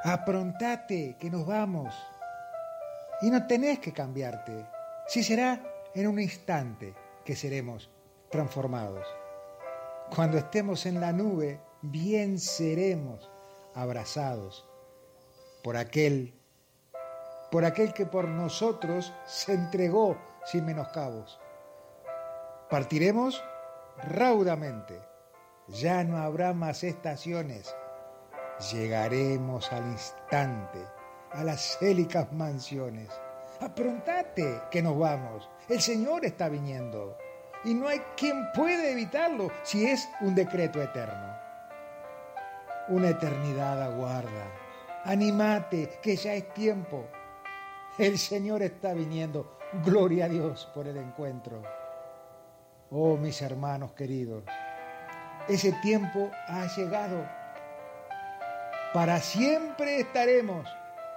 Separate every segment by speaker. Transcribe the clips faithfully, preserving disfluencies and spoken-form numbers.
Speaker 1: Aprontate, que nos vamos. Y no tenés que cambiarte. Si será en un instante que seremos transformados. Cuando estemos en la nube, bien seremos abrazados por aquel, por aquel que por nosotros se entregó sin menoscabos. Partiremos raudamente. Ya no habrá más estaciones. Llegaremos al instante a las célicas mansiones. Aprontate, que nos vamos. El Señor está viniendo. Y no hay quien pueda evitarlo si es un decreto eterno. Una eternidad aguarda. Anímate, que ya es tiempo. El Señor está viniendo. Gloria a Dios por el encuentro. Oh, mis hermanos queridos, ese tiempo ha llegado. Para siempre estaremos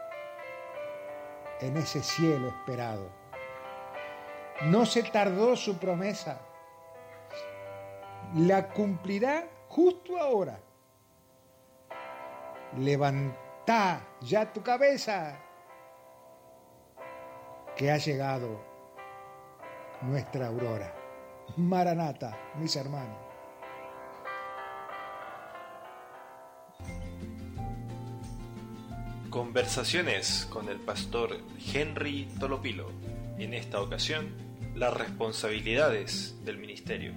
Speaker 1: en ese cielo esperado. No se tardó su promesa. La cumplirá justo ahora. Levantá ya tu cabeza, que ha llegado nuestra aurora. Maranata, mis hermanos.
Speaker 2: Conversaciones con el pastor Henry Tolopilo. En esta ocasión, las responsabilidades del ministerio.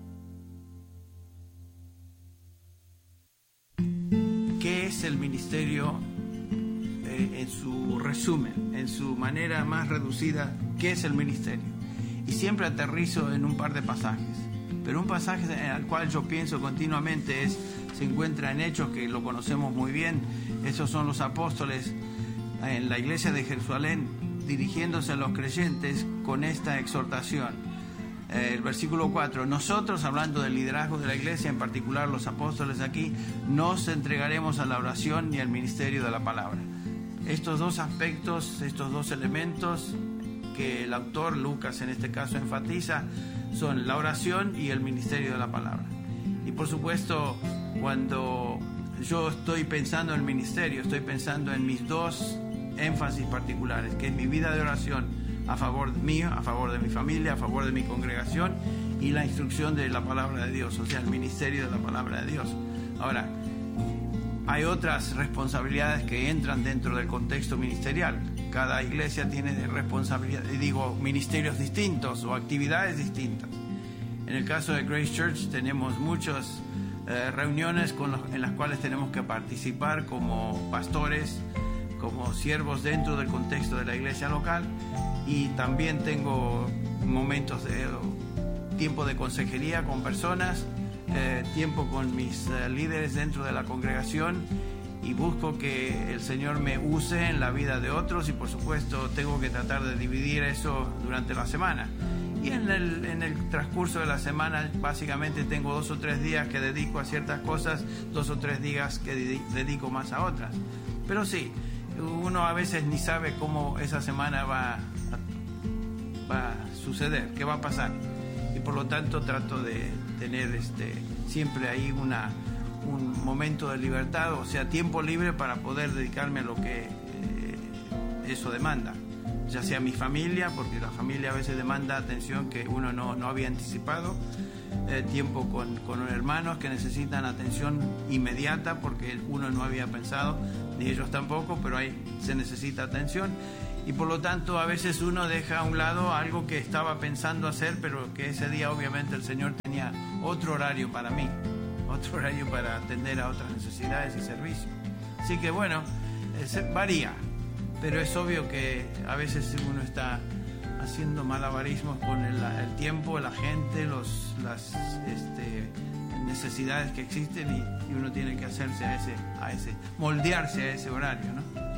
Speaker 3: ¿Qué es el ministerio eh, en su resumen, en su manera más reducida? ¿Qué es el ministerio? Y siempre aterrizo en un par de pasajes. Pero un pasaje al cual yo pienso continuamente es, se encuentra en Hechos, que lo conocemos muy bien. Esos son los apóstoles en la iglesia de Jerusalén dirigiéndose a los creyentes con esta exhortación. Eh, el versículo cuatro, nosotros, hablando del liderazgo de la iglesia, en particular los apóstoles aquí, nos entregaremos a la oración y al ministerio de la palabra. Estos dos aspectos, estos dos elementos que el autor, Lucas en este caso, enfatiza, son la oración y el ministerio de la palabra. Y por supuesto, cuando yo estoy pensando en el ministerio, estoy pensando en mis dos énfasis particulares, que es mi vida de oración a favor mío, a favor de mi familia, a favor de mi congregación, y la instrucción de la palabra de Dios, o sea, el ministerio de la palabra de Dios. Ahora, hay otras responsabilidades que entran dentro del contexto ministerial. Cada iglesia tiene responsabilidades, digo, ministerios distintos o actividades distintas. En el caso de Grace Church tenemos muchas eh, reuniones con los, en las cuales tenemos que participar como pastores, como siervos dentro del contexto de la iglesia local, y también tengo momentos de tiempo de consejería con personas, eh, tiempo con mis eh, líderes dentro de la congregación, y busco que el Señor me use en la vida de otros, y por supuesto tengo que tratar de dividir eso durante la semana. Y en el, en el transcurso de la semana básicamente tengo dos o tres días que dedico a ciertas cosas, dos o tres días que dedico más a otras. Pero sí, uno a veces ni sabe cómo esa semana va a, va a suceder, qué va a pasar. Y por lo tanto trato de tener este, siempre ahí una, un momento de libertad, o sea, tiempo libre para poder dedicarme a lo que eh, eso demanda. Ya sea mi familia, porque la familia a veces demanda atención que uno no, no había anticipado, eh, tiempo con, con hermanos que necesitan atención inmediata porque uno no había pensado, ni ellos tampoco, pero ahí se necesita atención, y por lo tanto a veces uno deja a un lado algo que estaba pensando hacer, pero que ese día obviamente el Señor tenía otro horario para mí, otro horario para atender a otras necesidades y servicios. Así que bueno, eh, varía. Pero es obvio que a veces uno está haciendo malabarismos con el, el tiempo, la gente, los, las este, necesidades que existen, y, y uno tiene que hacerse a ese, a ese, moldearse a ese horario, ¿no?